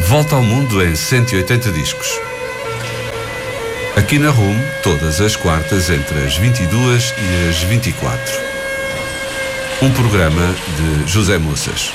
Volta ao mundo em 180 discos. Aqui na RUM, todas as quartas entre as 22 e as 24. Um programa de José Moças.